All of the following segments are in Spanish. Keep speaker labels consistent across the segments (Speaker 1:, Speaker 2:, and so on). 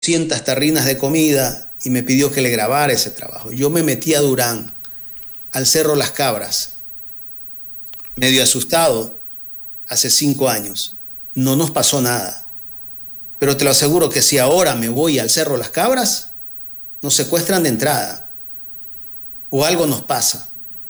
Speaker 1: 200 tarrinas de comida y me pidió que le grabara ese trabajo. Yo me metí a Durán, al Cerro Las Cabras, medio asustado, hace 5 años. No nos pasó nada. Pero te lo aseguro que si ahora me voy al Cerro Las Cabras, nos secuestran de entrada o algo nos pasa.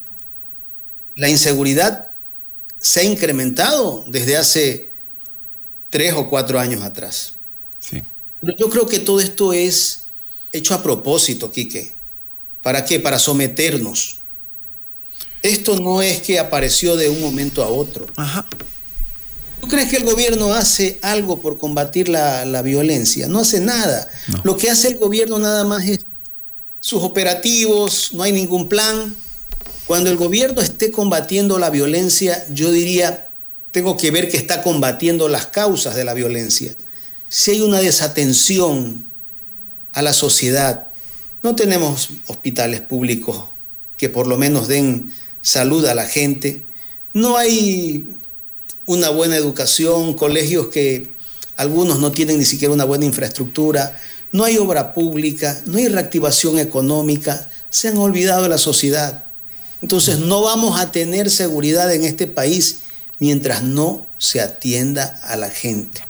Speaker 1: La inseguridad se ha incrementado desde hace 3 o 4 años atrás.
Speaker 2: Sí.
Speaker 1: Pero yo creo que todo esto es hecho a propósito, Quique. ¿Para qué? Para someternos. Esto no es que apareció de un momento a otro.
Speaker 2: Ajá.
Speaker 1: ¿Tú crees que el gobierno hace algo por combatir la violencia? No hace nada.
Speaker 2: No.
Speaker 1: Lo que hace el gobierno nada más es sus operativos, no hay ningún plan. Cuando el gobierno esté combatiendo la violencia, yo diría, tengo que ver que está combatiendo las causas de la violencia. Si hay una desatención a la sociedad, no tenemos hospitales públicos que por lo menos den salud a la gente, no hay una buena educación, colegios que algunos no tienen ni siquiera una buena infraestructura, no hay obra pública, no hay reactivación económica, se han olvidado de la sociedad. Entonces no vamos a tener seguridad en este país mientras no se atienda a la gente.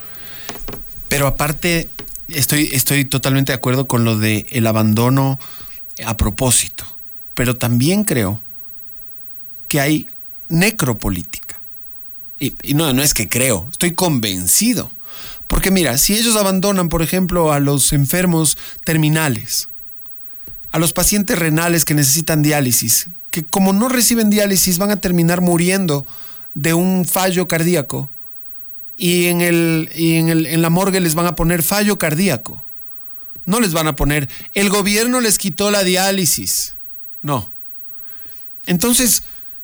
Speaker 2: Pero aparte, estoy totalmente de acuerdo con lo de el abandono a propósito, pero también creo que hay necropolítica. Y no es que creo, estoy convencido. Porque mira, si ellos abandonan, por ejemplo, a los enfermos terminales, a los pacientes renales que necesitan diálisis, que como no reciben diálisis van a terminar muriendo de un fallo cardíaco, y en la morgue les van a poner fallo cardíaco. No les van a poner, el gobierno les quitó la diálisis. No. Entonces,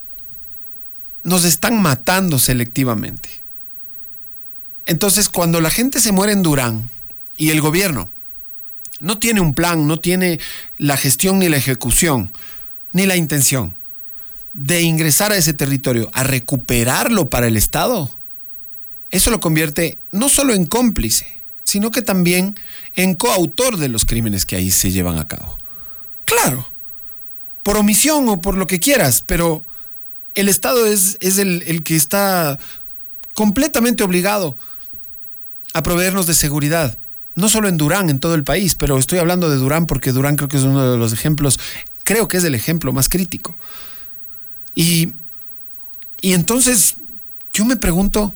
Speaker 2: nos están matando selectivamente. Entonces, cuando la gente se muere en Durán y el gobierno no tiene un plan, no tiene la gestión ni la ejecución, ni la intención de ingresar a ese territorio, a recuperarlo para el Estado, eso lo convierte no solo en cómplice, sino que también en coautor de los crímenes que ahí se llevan a cabo. Claro, por omisión o por lo que quieras, pero el Estado es el que está completamente obligado a proveernos de seguridad. No solo en Durán, en todo el país, pero estoy hablando de Durán porque Durán creo que es uno de los ejemplos, creo que es el ejemplo más crítico. Y entonces yo me pregunto,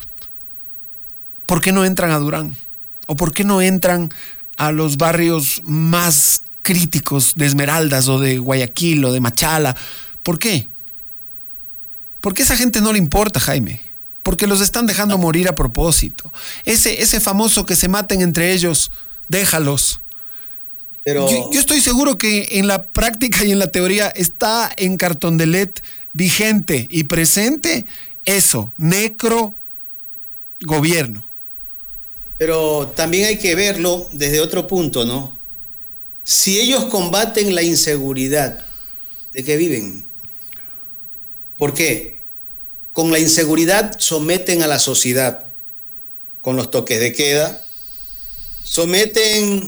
Speaker 2: ¿por qué no entran a Durán? ¿O por qué no entran a los barrios más críticos de Esmeraldas o de Guayaquil o de Machala? ¿Por qué? Porque a esa gente no le importa, Jaime. Porque los están dejando morir a propósito. Ese famoso que se maten entre ellos, déjalos.
Speaker 1: Pero
Speaker 2: Yo estoy seguro que en la práctica y en la teoría está en Cartondelet vigente y presente eso, necro gobierno.
Speaker 1: Pero también hay que verlo desde otro punto, ¿no? Si ellos combaten la inseguridad, ¿de qué viven? ¿Por qué? Con la inseguridad someten a la sociedad, con los toques de queda, someten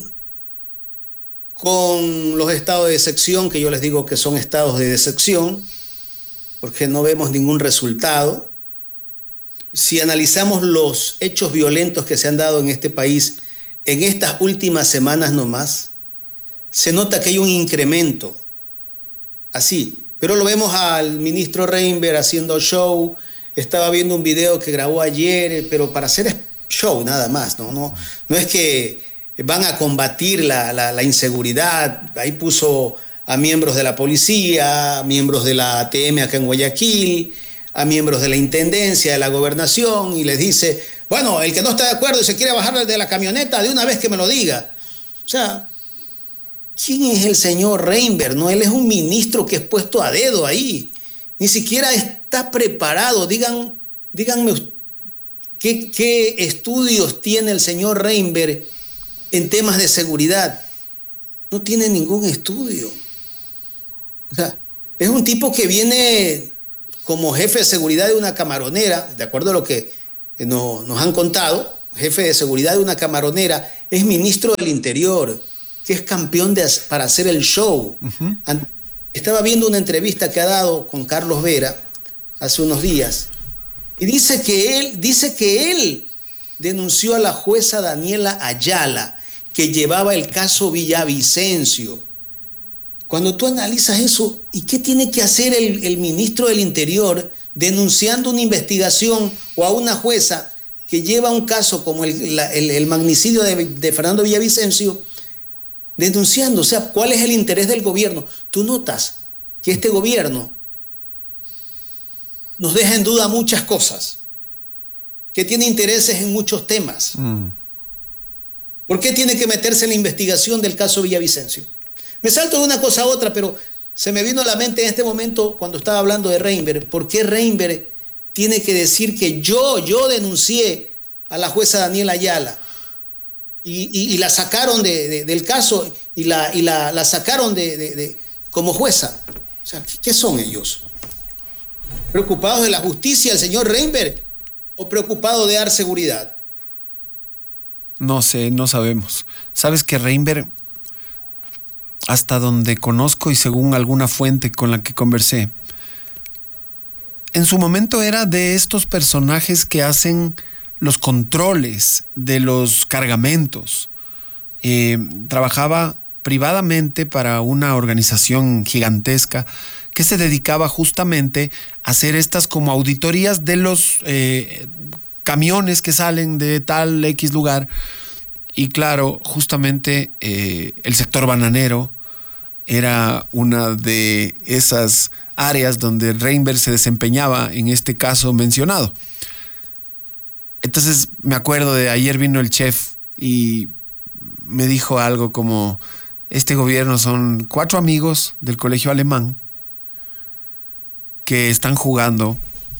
Speaker 1: con los estados de excepción, que yo les digo que son estados de excepción, porque no vemos ningún resultado. Si analizamos los hechos violentos que se han dado en este país en estas últimas semanas nomás, se nota que hay un incremento, así. Pero lo vemos al ministro Reinberg haciendo show, estaba viendo un video que grabó ayer, pero para hacer show nada más, no es que van a combatir la inseguridad. Ahí puso a miembros de la policía, a miembros de la ATM acá en Guayaquil, a miembros de la intendencia, de la gobernación, y les dice, bueno, el que no está de acuerdo y se quiere bajar de la camioneta, de una vez que me lo diga. O sea, ¿quién es el señor Reinberg? No, él es un ministro que es puesto a dedo ahí. Ni siquiera está preparado. Díganme ¿qué estudios tiene el señor Reinberg en temas de seguridad? No tiene ningún estudio. O sea, es un tipo que viene como jefe de seguridad de una camaronera, de acuerdo a lo que nos han contado, jefe de seguridad de una camaronera, es ministro del Interior, que es campeón para hacer el show.
Speaker 2: Uh-huh.
Speaker 1: Estaba viendo una entrevista que ha dado con Carlos Vera hace unos días y dice que él denunció a la jueza Daniela Ayala, que llevaba el caso Villavicencio. Cuando tú analizas eso, ¿y qué tiene que hacer el ministro del Interior denunciando una investigación o a una jueza que lleva un caso como el magnicidio de Fernando Villavicencio, denunciando? O sea, ¿cuál es el interés del gobierno? Tú notas que este gobierno nos deja en duda muchas cosas, que tiene intereses en muchos temas. ¿Por qué tiene que meterse en la investigación del caso Villavicencio? Me salto de una cosa a otra, pero se me vino a la mente en este momento cuando estaba hablando de Reinberg. ¿Por qué Reinberg tiene que decir que yo denuncié a la jueza Daniela Ayala y la sacaron del caso y la sacaron como jueza? O sea, ¿qué son ellos? ¿Preocupados de la justicia el señor Reinberg o preocupados de dar seguridad?
Speaker 2: No sé, no sabemos. Sabes que Reinberg, hasta donde conozco y según alguna fuente con la que conversé, en su momento era de estos personajes que hacen los controles de los cargamentos. Trabajaba privadamente para una organización gigantesca que se dedicaba justamente a hacer estas como auditorías de los camiones que salen de tal X lugar. Y claro, justamente el sector bananero era una de esas áreas donde Reinberg se desempeñaba en este caso mencionado. Entonces me acuerdo de ayer vino el chef y me dijo algo como: este gobierno son 4 amigos del colegio alemán que están jugando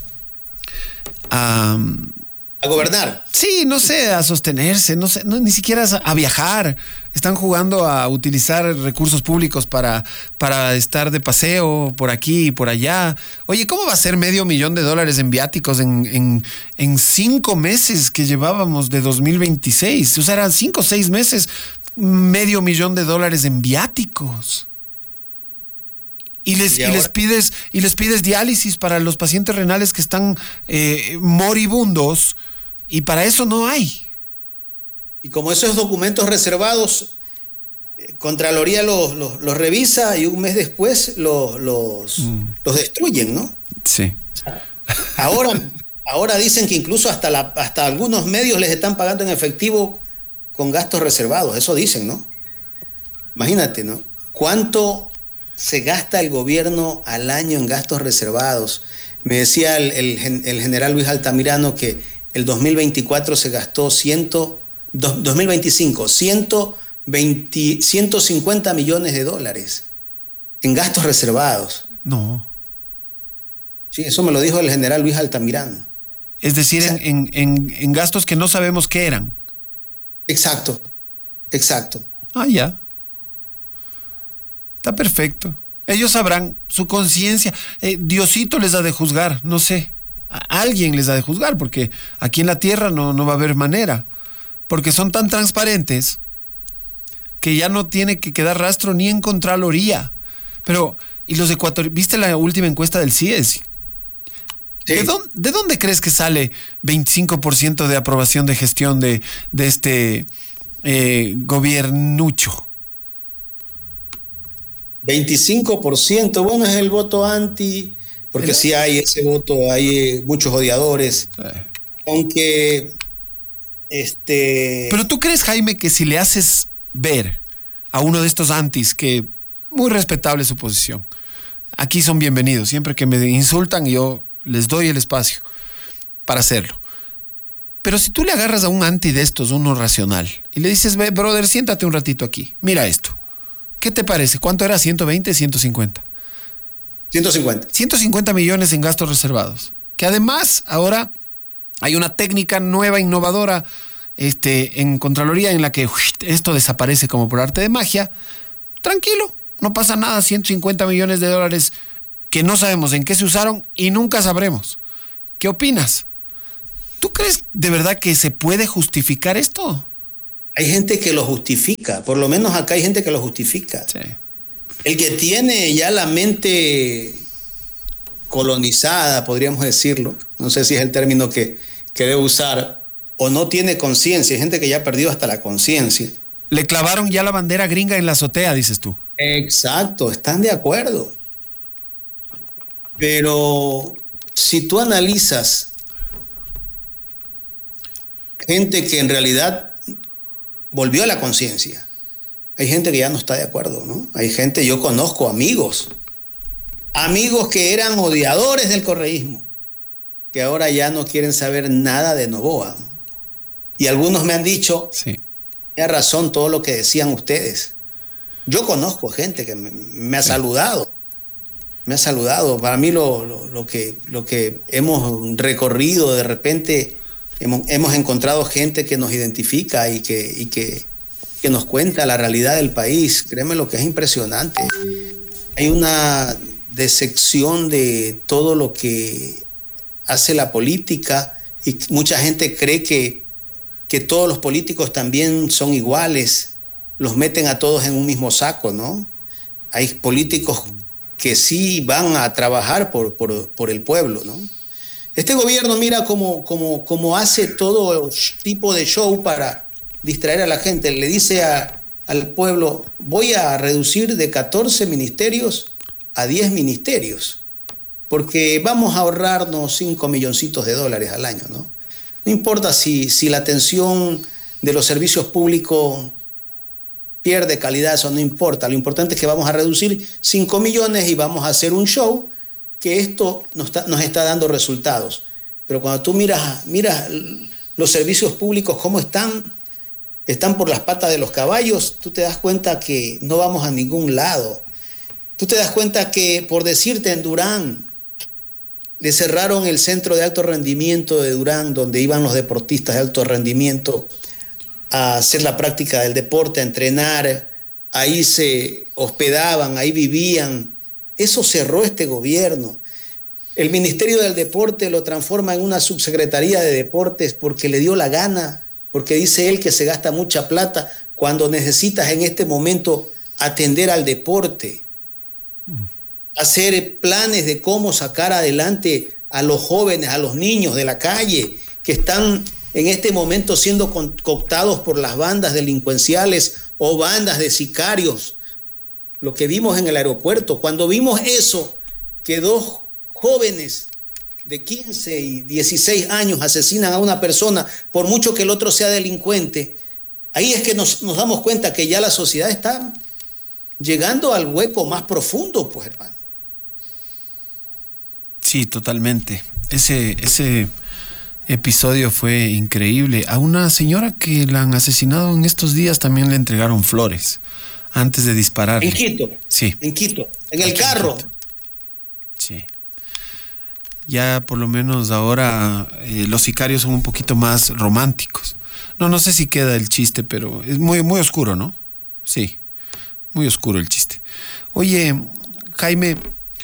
Speaker 2: a
Speaker 1: gobernar.
Speaker 2: Sí, no sé, a sostenerse, no sé, ni siquiera a viajar. Están jugando a utilizar recursos públicos para estar de paseo por aquí y por allá. Oye, ¿cómo va a ser $500,000 en viáticos en 5 meses que llevábamos de 2026? O sea, eran 5 o 6 meses, $500,000 en viáticos. Y les pides diálisis para los pacientes renales que están moribundos, y para eso no hay.
Speaker 1: Y como esos documentos reservados, Contraloría los revisa y un mes después los destruyen, ¿no?
Speaker 2: Sí.
Speaker 1: Ahora dicen que incluso hasta algunos medios les están pagando en efectivo con gastos reservados. Eso dicen, ¿no? Imagínate, ¿no? ¿Cuánto se gasta el gobierno al año en gastos reservados? Me decía el general Luis Altamirano que el 2024 se gastó 2025, $150 millones en gastos reservados.
Speaker 2: No.
Speaker 1: Sí, eso me lo dijo el general Luis Altamirano.
Speaker 2: Es decir, o sea, en gastos que no sabemos qué eran.
Speaker 1: Exacto.
Speaker 2: Ah, ya. Está perfecto. Ellos sabrán, su conciencia. Diosito les ha de juzgar, no sé. Alguien les ha de juzgar, porque aquí en la tierra no va a haber manera. Porque son tan transparentes que ya no tiene que quedar rastro ni en Contraloría. Pero, y los ecuatorianos, ¿viste la última encuesta del CIES? Sí. ¿De dónde crees que sale 25% de aprobación de gestión de este gobiernucho?
Speaker 1: 25%, bueno, es el voto anti, porque sí hay ese voto, hay muchos odiadores. Sí. Aunque,
Speaker 2: Pero tú crees, Jaime, que si le haces ver a uno de estos antis, que muy respetable su posición, aquí son bienvenidos, siempre que me insultan yo les doy el espacio para hacerlo. Pero si tú le agarras a un anti de estos, uno racional, y le dices: ve, brother, siéntate un ratito aquí, mira esto. ¿Qué te parece? ¿Cuánto era? ¿120, 150?
Speaker 1: 150.
Speaker 2: 150 millones en gastos reservados. Que además ahora hay una técnica nueva, innovadora, en Contraloría, en la que esto desaparece como por arte de magia. Tranquilo, no pasa nada. 150 millones de dólares que no sabemos en qué se usaron y nunca sabremos. ¿Qué opinas? ¿Tú crees de verdad que se puede justificar esto?
Speaker 1: Hay gente que lo justifica, por lo menos acá hay gente que lo justifica.
Speaker 2: Sí.
Speaker 1: El que tiene ya la mente colonizada, podríamos decirlo, no sé si es el término que debo usar, o no tiene conciencia, hay gente que ya perdió hasta la conciencia.
Speaker 2: Le clavaron ya la bandera gringa en la azotea, dices tú.
Speaker 1: Exacto, están de acuerdo. Pero si tú analizas gente que en realidad volvió a la conciencia, hay gente que ya no está de acuerdo, ¿no? Hay gente, yo conozco amigos que eran odiadores del correísmo, que ahora ya no quieren saber nada de Noboa. Y algunos me han dicho,
Speaker 2: Sí.
Speaker 1: tenía razón todo lo que decían ustedes. Yo conozco gente que me ha saludado. Me ha saludado. Para mí lo que hemos recorrido, de repente hemos encontrado gente que nos identifica y que nos cuenta la realidad del país. Créeme lo que es impresionante. Hay una decepción de todo lo que hace la política y mucha gente cree que todos los políticos también son iguales, los meten a todos en un mismo saco, ¿no? Hay políticos que sí van a trabajar por el pueblo, ¿no? Este gobierno mira cómo hace todo tipo de show para distraer a la gente. Le dice al pueblo, voy a reducir de 14 ministerios a 10 ministerios, porque vamos a ahorrarnos 5 milloncitos de dólares al año, ¿no? No importa si la atención de los servicios públicos pierde calidad, eso no importa. Lo importante es que vamos a reducir 5 millones y vamos a hacer un show que esto nos está dando resultados. Pero cuando tú miras los servicios públicos cómo están por las patas de los caballos, tú te das cuenta que no vamos a ningún lado. Tú te das cuenta que, por decirte, en Durán, le cerraron el centro de alto rendimiento de Durán, donde iban los deportistas de alto rendimiento a hacer la práctica del deporte, a entrenar. Ahí se hospedaban, ahí vivían. Eso cerró este gobierno. El Ministerio del Deporte lo transforma en una subsecretaría de deportes porque le dio la gana, porque dice él que se gasta mucha plata cuando necesitas en este momento atender al deporte. Hacer planes de cómo sacar adelante a los jóvenes, a los niños de la calle que están en este momento siendo cooptados por las bandas delincuenciales o bandas de sicarios. Lo que vimos en el aeropuerto, cuando vimos eso, que dos jóvenes de 15 y 16 años asesinan a una persona, por mucho que el otro sea delincuente, ahí es que nos damos cuenta que ya la sociedad está llegando al hueco más profundo, pues, hermano.
Speaker 2: Sí, totalmente. Ese episodio fue increíble. A una señora que la han asesinado en estos días también le entregaron flores antes de disparar.
Speaker 1: En Quito.
Speaker 2: Sí.
Speaker 1: En Quito. En el carro.
Speaker 2: Sí. Ya por lo menos ahora los sicarios son un poquito más románticos. No sé si queda el chiste, pero es muy, muy oscuro, ¿no? Sí, muy oscuro el chiste. Oye, Jaime,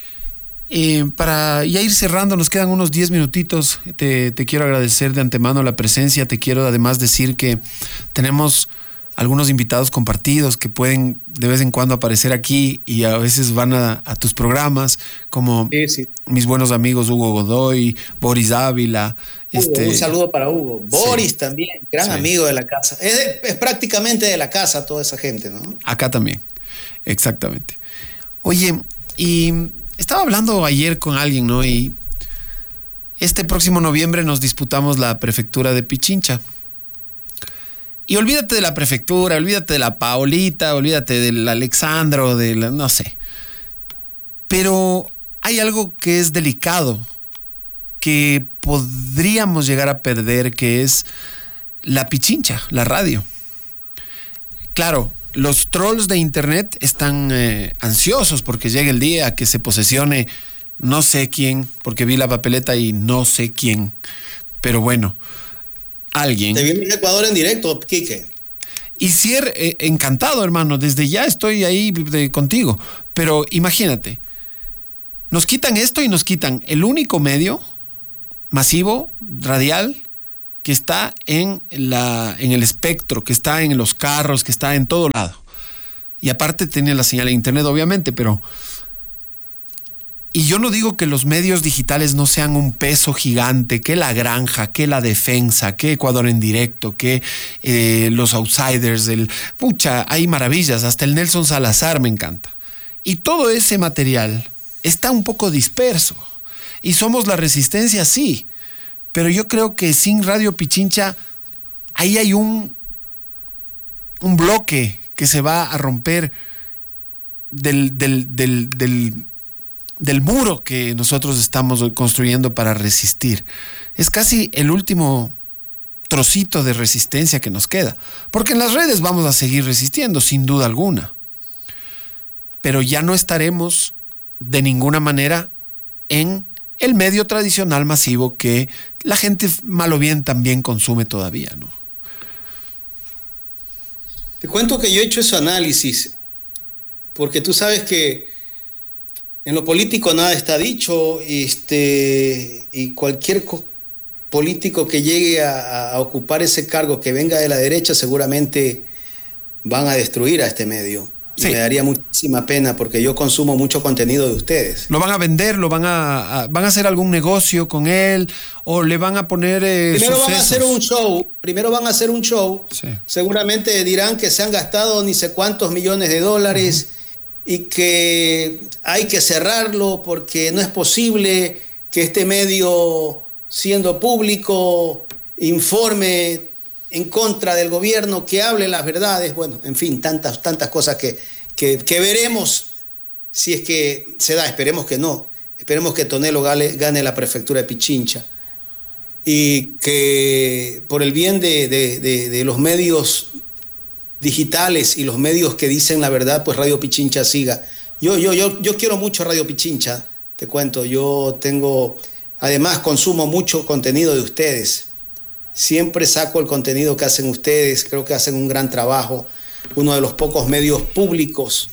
Speaker 2: para ya ir cerrando, nos quedan unos 10 minutitos. Te quiero agradecer de antemano la presencia. Te quiero además decir que tenemos algunos invitados compartidos que pueden de vez en cuando aparecer aquí y a veces van a tus programas, como sí. Mis buenos amigos Hugo Godoy, Boris Ávila.
Speaker 1: Un saludo para Hugo. Boris también, gran amigo de la casa. Es prácticamente de la casa toda esa gente, ¿no?
Speaker 2: Acá también, exactamente. Oye, y estaba hablando ayer con alguien, ¿no? Y este próximo noviembre nos disputamos la prefectura de Pichincha. Y olvídate de la prefectura, olvídate de la Paolita, olvídate del Alexandro, no sé. Pero hay algo que es delicado, que podríamos llegar a perder, que es la Pichincha, la radio. Claro, los trolls de internet están ansiosos porque llegue el día que se posesione no sé quién, porque vi la papeleta y no sé quién. Pero bueno, alguien.
Speaker 1: Te viene en Ecuador en directo, Quique.
Speaker 2: Y sí, encantado, hermano. Desde ya estoy ahí contigo. Pero imagínate, nos quitan esto y nos quitan el único medio masivo, radial, que está en el espectro, que está en los carros, que está en todo lado. Y aparte tiene la señal de internet, obviamente, pero... Y yo no digo que los medios digitales no sean un peso gigante, que La Granja, que La Defensa, que Ecuador en Directo, que los Outsiders, pucha, hay maravillas, hasta el Nelson Salazar me encanta. Y todo ese material está un poco disperso. Y somos la resistencia, sí. Pero yo creo que sin Radio Pichincha, ahí hay un bloque que se va a romper del muro que nosotros estamos construyendo para resistir. Es casi el último trocito de resistencia que nos queda. Porque en las redes vamos a seguir resistiendo, sin duda alguna. Pero ya no estaremos de ninguna manera en el medio tradicional masivo que la gente mal o bien también consume todavía, ¿no?
Speaker 1: Te cuento que yo he hecho ese análisis, porque tú sabes que en lo político nada está dicho, y cualquier político que llegue a ocupar ese cargo que venga de la derecha seguramente van a destruir a este medio. Sí. Me daría muchísima pena porque yo consumo mucho contenido de ustedes.
Speaker 2: ¿Lo van a vender? ¿Van a hacer algún negocio con él? ¿O le van a poner
Speaker 1: Primero
Speaker 2: sucesos?
Speaker 1: Van a hacer un show.
Speaker 2: Sí.
Speaker 1: Seguramente dirán que se han gastado ni sé cuántos millones de dólares y que hay que cerrarlo porque no es posible que este medio, siendo público, informe en contra del gobierno, que hable las verdades. Bueno, en fin, tantas cosas que veremos si es que se da. Esperemos que no. Esperemos que Tonelo gane la prefectura de Pichincha y que por el bien de los medios digitales y los medios que dicen la verdad, pues Radio Pichincha siga. Yo quiero mucho Radio Pichincha, te cuento. Además consumo mucho contenido de ustedes. Siempre saco el contenido que hacen ustedes, creo que hacen un gran trabajo, uno de los pocos medios públicos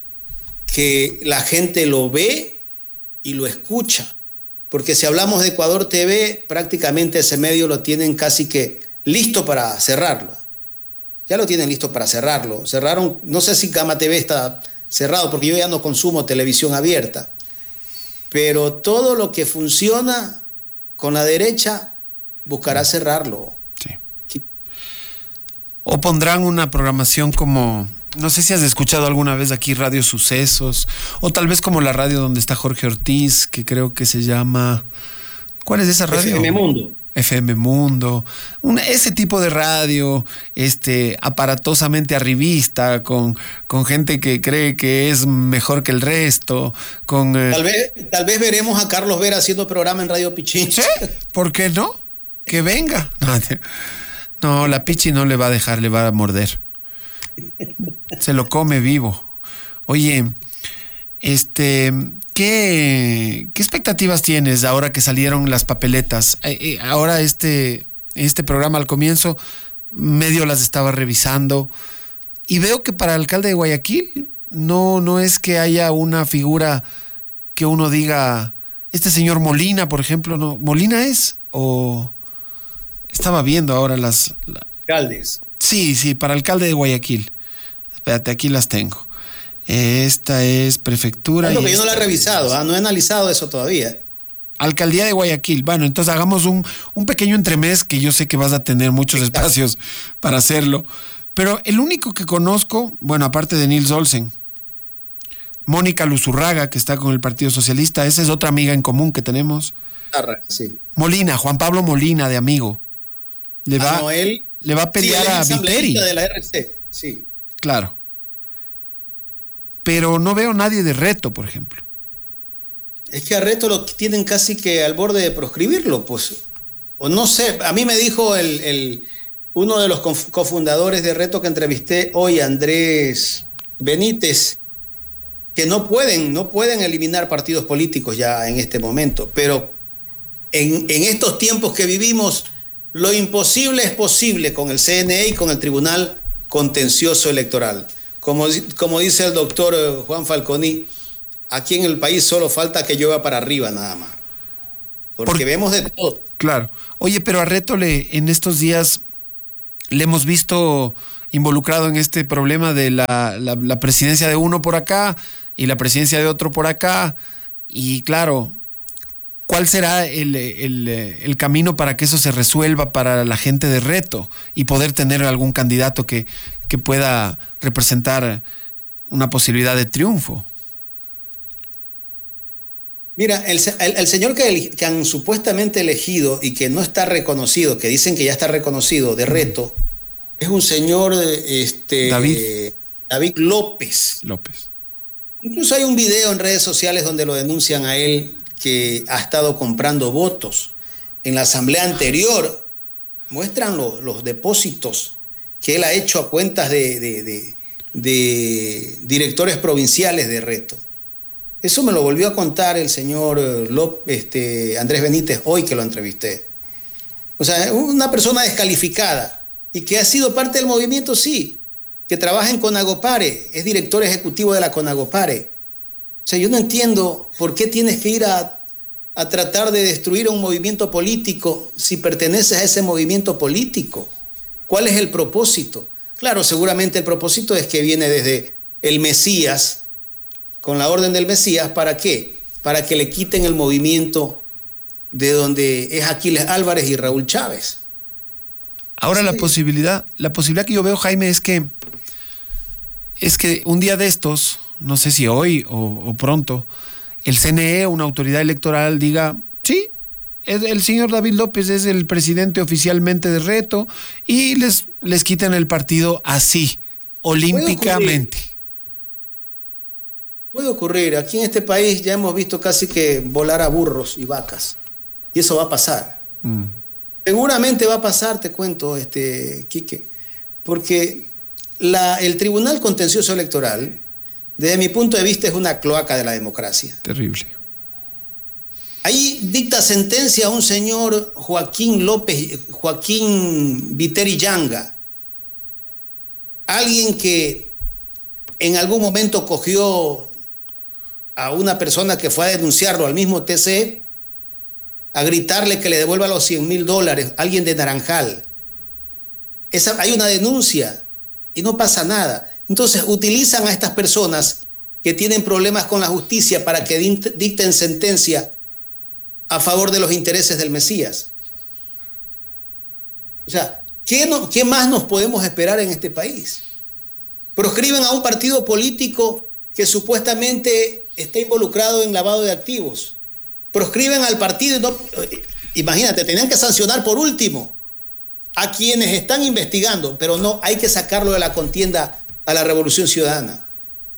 Speaker 1: que la gente lo ve y lo escucha, porque si hablamos de Ecuador TV, prácticamente ese medio lo tienen casi que listo para cerrarlo. Ya lo tienen listo para cerrarlo. Cerraron, no sé si Gama TV está cerrado, porque yo ya no consumo televisión abierta, pero todo lo que funciona con la derecha buscará cerrarlo.
Speaker 2: Sí. O pondrán una programación como, no sé si has escuchado alguna vez aquí Radio Sucesos, o tal vez como la radio donde está Jorge Ortiz, que creo que se llama... ¿Cuál es esa radio?
Speaker 1: FM Mundo.
Speaker 2: FM Mundo, ese tipo de radio, aparatosamente arribista, con gente que cree que es mejor que el resto, con...
Speaker 1: Tal vez veremos a Carlos Vera haciendo programa en Radio Pichincha.
Speaker 2: ¿Sí? ¿Por qué no? Que venga. No, la Pichi no le va a dejar, le va a morder. Se lo come vivo. Oye, ¿qué expectativas tienes ahora que salieron las papeletas? Ahora este programa al comienzo medio las estaba revisando y veo que para el alcalde de Guayaquil no es que haya una figura que uno diga, este señor Molina, por ejemplo, ¿no? ¿Molina es? O estaba viendo ahora las...
Speaker 1: Alcaldes.
Speaker 2: Sí, para alcalde de Guayaquil. Espérate, aquí las tengo. Esta es prefectura.
Speaker 1: Es lo que yo no la he revisado, no he analizado eso todavía.
Speaker 2: Alcaldía de Guayaquil. Bueno, entonces hagamos un pequeño entremés, que yo sé que vas a tener muchos espacios para hacerlo. Pero el único que conozco, bueno, aparte de Nils Olsen, Mónica Luzurraga, que está con el Partido Socialista, esa es otra amiga en común que tenemos.
Speaker 1: Sí.
Speaker 2: Molina, Juan Pablo Molina, de amigo. Le va a pelear a Viteri.
Speaker 1: De la RC, sí.
Speaker 2: Claro. Pero no veo nadie de Reto, por ejemplo.
Speaker 1: Es que a Reto lo tienen casi que al borde de proscribirlo, pues. O no sé, a mí me dijo uno de los cofundadores de Reto que entrevisté hoy, Andrés Benítez, que no pueden eliminar partidos políticos ya en este momento, pero en estos tiempos que vivimos, lo imposible es posible con el CNE y con el Tribunal Contencioso Electoral. Como dice el doctor Juan Falconi, aquí en el país solo falta que llueva para arriba nada más. Porque vemos de todo.
Speaker 2: Claro. Oye, pero a Reto en estos días le hemos visto involucrado en este problema de la presidencia de uno por acá y la presidencia de otro por acá. Y claro, ¿cuál será el camino para que eso se resuelva para la gente de Reto y poder tener algún candidato que pueda representar una posibilidad de triunfo?
Speaker 1: Mira, el señor que han supuestamente elegido y que no está reconocido, que dicen que ya está reconocido de Reto, es un señor David López. Incluso hay un video en redes sociales donde lo denuncian a él que ha estado comprando votos. En la asamblea anterior muestran los depósitos que él ha hecho a cuentas de directores provinciales de Reto. Eso me lo volvió a contar el señor Andrés Benítez hoy que lo entrevisté. O sea, una persona descalificada y que ha sido parte del movimiento, sí, que trabaja en Conagopare, es director ejecutivo de la Conagopare. O sea, yo no entiendo por qué tienes que ir a tratar de destruir a un movimiento político si perteneces a ese movimiento político. ¿Cuál es el propósito? Claro, seguramente el propósito es que viene desde el Mesías, con la orden del Mesías, ¿para qué? Para que le quiten el movimiento de donde es Aquiles Álvarez y Raúl Chávez.
Speaker 2: Ahora sí. La posibilidad que yo veo, Jaime, es que un día de estos, no sé si hoy o pronto, el CNE, una autoridad electoral, diga, sí, el señor David López es el presidente oficialmente de Reto y les quitan el partido así, olímpicamente.
Speaker 1: Puede ocurrir. Aquí en este país ya hemos visto casi que volar a burros y vacas. Y eso va a pasar. Seguramente va a pasar, te cuento, Quique. Porque el Tribunal Contencioso Electoral, desde mi punto de vista, es una cloaca de la democracia.
Speaker 2: Terrible.
Speaker 1: Ahí dicta sentencia a un señor Joaquín Viteri Yanga. Alguien que en algún momento cogió a una persona que fue a denunciarlo al mismo TC, a gritarle que le devuelva los $100,000, alguien de Naranjal. Hay una denuncia y no pasa nada. Entonces utilizan a estas personas que tienen problemas con la justicia para que dicten sentencia a favor de los intereses del Mesías. O sea, ¿qué más nos podemos esperar en este país? Proscriben a un partido político que supuestamente está involucrado en lavado de activos. Proscriben al partido y no, imagínate, tenían que sancionar por último a quienes están investigando, pero no, hay que sacarlo de la contienda a la Revolución Ciudadana.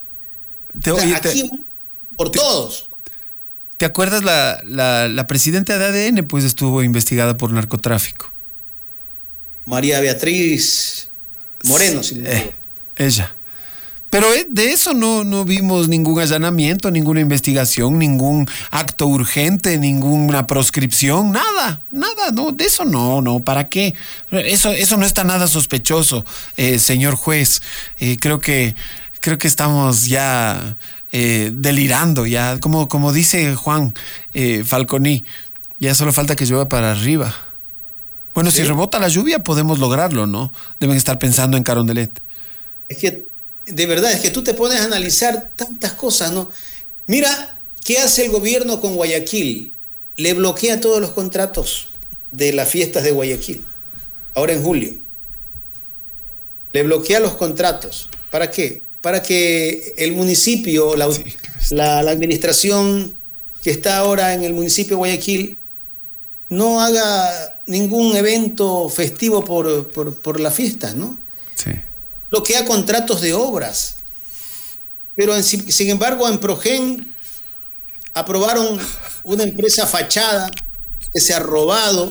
Speaker 1: Por todos.
Speaker 2: ¿Te acuerdas la presidenta de ADN? Pues estuvo investigada por narcotráfico.
Speaker 1: María Beatriz Moreno, sin duda.
Speaker 2: Ella. Pero de eso no vimos ningún allanamiento, ninguna investigación, ningún acto urgente, ninguna proscripción, nada, no, de eso no, ¿para qué? Eso no está nada sospechoso, señor juez. Creo que estamos ya delirando, ya, como dice Juan Falconi, ya solo falta que llueva para arriba. Bueno, ¿sí? Si rebota la lluvia podemos lograrlo, ¿no? Deben estar pensando en Carondelet.
Speaker 1: Es que de verdad, es que tú te pones a analizar tantas cosas, ¿no? Mira, ¿qué hace el gobierno con Guayaquil? Le bloquea todos los contratos de las fiestas de Guayaquil, ahora en julio. Le bloquea los contratos. ¿Para qué? Para que el municipio, la administración que está ahora en el municipio de Guayaquil, no haga ningún evento festivo por las fiestas, ¿no?
Speaker 2: Sí.
Speaker 1: Bloquea contratos de obras. Pero sin embargo en Progen aprobaron una empresa fachada que se ha robado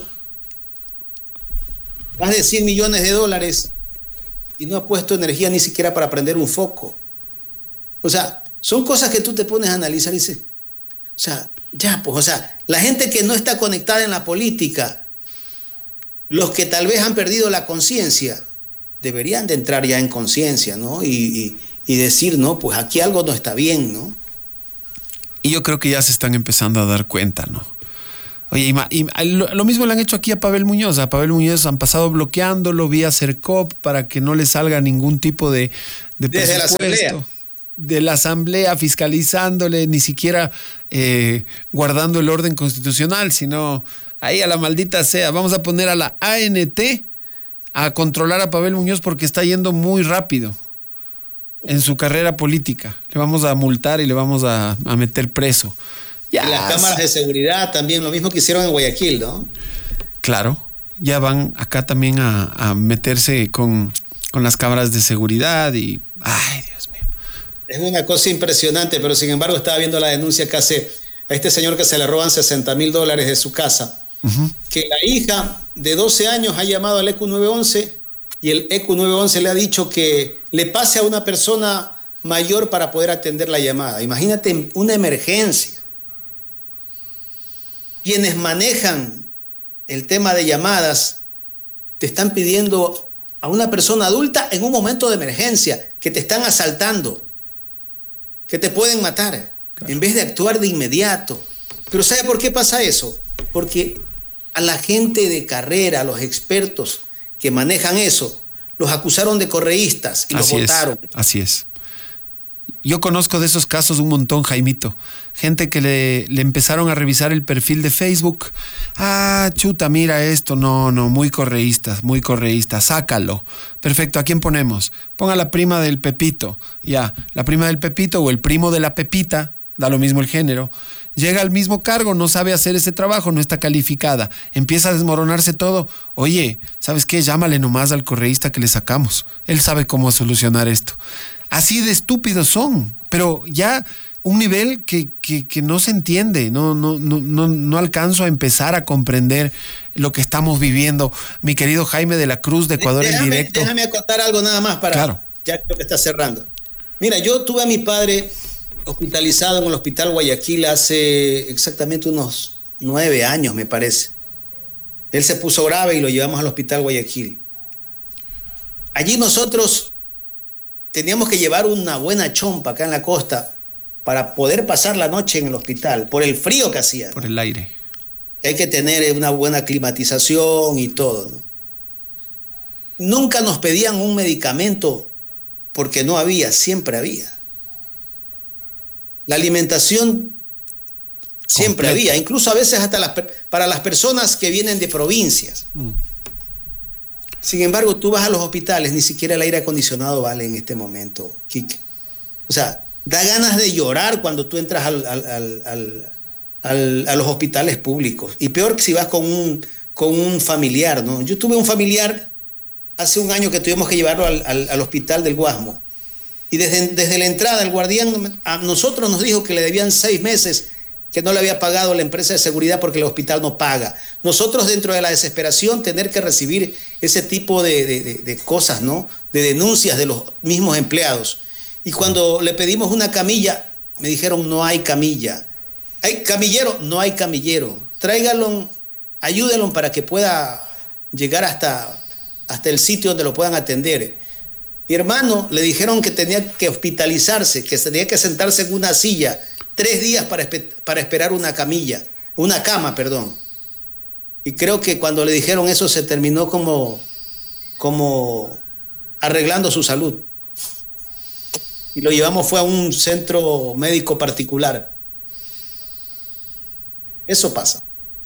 Speaker 1: más de $100 millones y no ha puesto energía ni siquiera para prender un foco. O sea, son cosas que tú te pones a analizar y dices, o sea, ya, pues, o sea, la gente que no está conectada en la política, los que tal vez han perdido la conciencia, deberían de entrar ya en conciencia, ¿no? Y decir, no, pues aquí algo no está bien, ¿no?
Speaker 2: Y yo creo que ya se están empezando a dar cuenta, ¿no? Oye, lo mismo le han hecho aquí a Pavel Muñoz. A Pavel Muñoz han pasado bloqueándolo vía CERCOP para que no le salga ningún tipo de
Speaker 1: desde
Speaker 2: presupuesto.
Speaker 1: la asamblea.
Speaker 2: De la asamblea, fiscalizándole, ni siquiera guardando el orden constitucional, sino ahí a la maldita sea. Vamos a poner a la ANT a controlar a Pavel Muñoz porque está yendo muy rápido en su carrera política. Le vamos a multar y le vamos a meter preso.
Speaker 1: Ya, y las cámaras de seguridad también, lo mismo que hicieron en Guayaquil, ¿no?
Speaker 2: Claro, ya van acá también a meterse con las cámaras de seguridad y... ¡Ay, Dios mío!
Speaker 1: Es una cosa impresionante, pero sin embargo estaba viendo la denuncia que hace a este señor que se le roban $60,000 de su casa, que la hija de 12 años ha llamado al ECU 911 y el ECU 911 le ha dicho que le pase a una persona mayor para poder atender la llamada. Imagínate una emergencia. Quienes manejan el tema de llamadas te están pidiendo a una persona adulta en un momento de emergencia, que te están asaltando, que te pueden matar, claro, en vez de actuar de inmediato. Pero ¿sabe por qué pasa eso? Porque a la gente de carrera, a los expertos que manejan eso, los acusaron de correístas y los votaron.
Speaker 2: Así es. Yo conozco de esos casos un montón, Jaimito. Gente que le empezaron a revisar el perfil de Facebook. Ah, chuta, mira esto. No, muy correísta, sácalo. Perfecto, ¿a quién ponemos? Ponga la prima del Pepito. Ya, la prima del Pepito o el primo de la Pepita, da lo mismo el género. Llega al mismo cargo, no sabe hacer ese trabajo, no está calificada. Empieza a desmoronarse todo. Oye, ¿sabes qué? Llámale nomás al correísta que le sacamos. Él sabe cómo solucionar esto. Así de estúpidos son, pero ya un nivel que no se entiende, no alcanzo a empezar a comprender lo que estamos viviendo. Mi querido Jaime de la Cruz de Ecuador en Directo.
Speaker 1: Déjame acotar algo nada más para, claro, ya creo que está cerrando. Mira, yo tuve a mi padre hospitalizado en el Hospital Guayaquil hace exactamente unos 9 años, me parece. Él se puso grave y lo llevamos al Hospital Guayaquil. Allí nosotros teníamos que llevar una buena chompa acá en la costa para poder pasar la noche en el hospital, por el frío que hacía, ¿no?
Speaker 2: Por el aire.
Speaker 1: Hay que tener una buena climatización y todo, ¿no? Nunca nos pedían un medicamento porque no había, siempre había. La alimentación siempre había, incluso a veces hasta para las personas que vienen de provincias. Sin embargo, tú vas a los hospitales, ni siquiera el aire acondicionado vale en este momento, Quique. O sea, da ganas de llorar cuando tú entras a los hospitales públicos. Y peor que si vas con un familiar, ¿no? Yo tuve un familiar hace un año que tuvimos que llevarlo al hospital del Guasmo. Y desde la entrada, el guardián a nosotros nos dijo que le debían 6 meses que no le había pagado la empresa de seguridad porque el hospital no paga. Nosotros, dentro de la desesperación, tener que recibir ese tipo de cosas, ¿no? De denuncias de los mismos empleados. Y cuando le pedimos una camilla, me dijeron, no hay camilla. ¿Hay camillero? No hay camillero. Tráiganlo, ayúdenlo para que pueda llegar hasta el sitio donde lo puedan atender. Mi hermano le dijeron que tenía que hospitalizarse, que tenía que sentarse en una silla 3 días para esperar una cama, perdón. Y creo que cuando le dijeron eso se terminó como arreglando su salud. Y lo llevamos, fue a un centro médico particular. Eso pasa.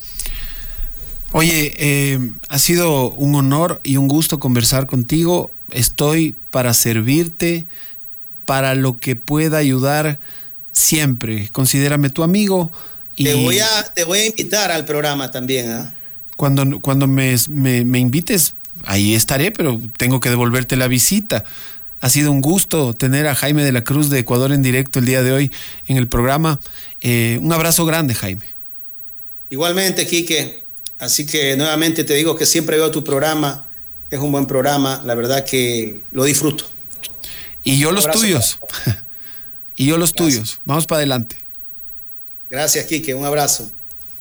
Speaker 2: Oye, ha sido un honor y un gusto conversar contigo. Estoy para servirte, para lo que pueda ayudar siempre. Considérame tu amigo. Y
Speaker 1: te voy a invitar al programa también, ¿eh?
Speaker 2: Cuando me invites, ahí estaré, pero tengo que devolverte la visita. Ha sido un gusto tener a Jaime de la Cruz de Ecuador en Directo el día de hoy en el programa. Un abrazo grande, Jaime.
Speaker 1: Igualmente, Quique. Así que nuevamente te digo que siempre veo tu programa. Es un buen programa. La verdad que lo disfruto.
Speaker 2: Y yo los tuyos. Y yo los tuyos. Vamos para adelante.
Speaker 1: Gracias, Quique. Un abrazo.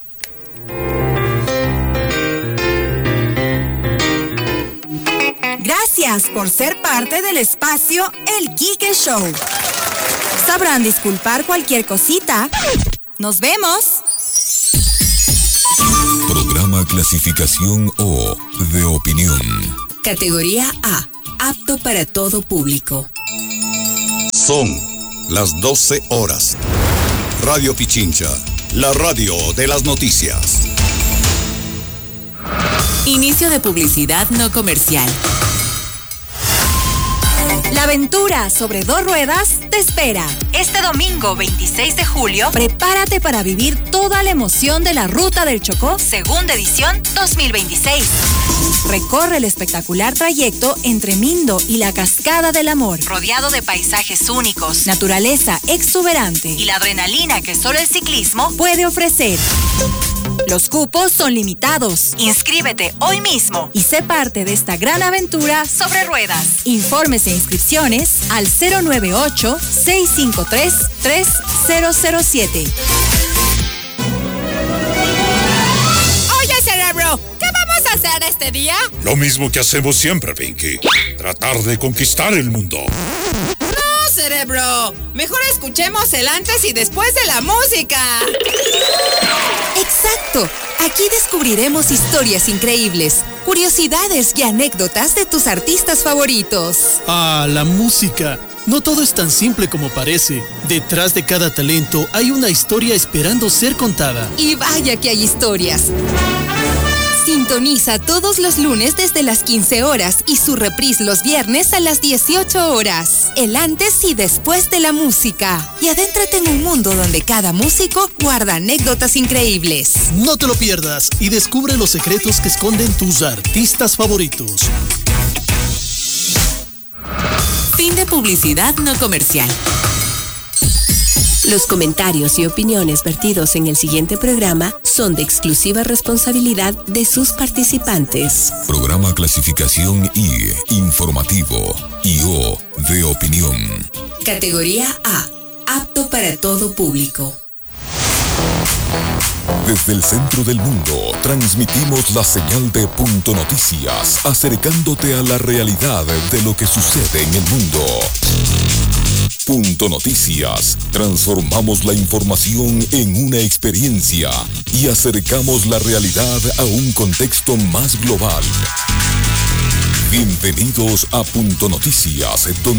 Speaker 3: Gracias por ser parte del espacio El Quique Show. Sabrán disculpar cualquier cosita. ¡Nos vemos!
Speaker 4: Programa clasificación O, de opinión.
Speaker 3: Categoría A, apto para todo público.
Speaker 5: Son las 12 horas. Radio Pichincha, la radio de las noticias.
Speaker 3: Inicio de publicidad no comercial. La aventura sobre 2 ruedas te espera. Este domingo 26 de julio, prepárate para vivir toda la emoción de la Ruta del Chocó, segunda edición 2026. Recorre el espectacular trayecto entre Mindo y la Cascada del Amor, rodeado de paisajes únicos, naturaleza exuberante y la adrenalina que solo el ciclismo puede ofrecer. Los cupos son limitados. Inscríbete hoy mismo y sé parte de esta gran aventura sobre ruedas. Informes e inscripciones al 098-653-3007.
Speaker 6: Oye, cerebro, ¿qué vamos a hacer este día?
Speaker 7: Lo mismo que hacemos siempre, Pinky. Tratar de conquistar el mundo.
Speaker 6: No, cerebro. Mejor escuchemos el antes y después de la música.
Speaker 3: Exacto. Aquí descubriremos historias increíbles, curiosidades y anécdotas de tus artistas favoritos.
Speaker 8: Ah, la música. No todo es tan simple como parece. Detrás de cada talento hay una historia esperando ser contada.
Speaker 3: Y vaya que hay historias. Sintoniza todos los lunes desde las 15 horas y su reprise los viernes a las 18 horas. El antes y después de la música. Y adéntrate en un mundo donde cada músico guarda anécdotas increíbles.
Speaker 8: No te lo pierdas y descubre los secretos que esconden tus artistas favoritos.
Speaker 3: Fin de publicidad no comercial. Los comentarios y opiniones vertidos en el siguiente programa son de exclusiva responsabilidad de sus participantes.
Speaker 4: Programa clasificación I, informativo, y O, de opinión.
Speaker 3: Categoría A, apto para todo público.
Speaker 4: Desde el centro del mundo, transmitimos la señal de Punto Noticias, acercándote a la realidad de lo que sucede en el mundo. Punto Noticias, transformamos la información en una experiencia y acercamos la realidad a un contexto más global. Bienvenidos a Punto Noticias, donde